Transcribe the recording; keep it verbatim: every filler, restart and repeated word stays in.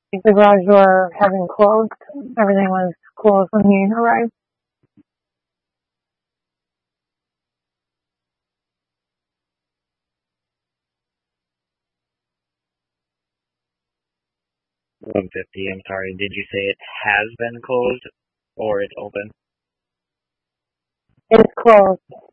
The garage door having closed. Everything was closed when he arrived. one fifty, I'm sorry. Did you say it has been closed or it's open? It's closed.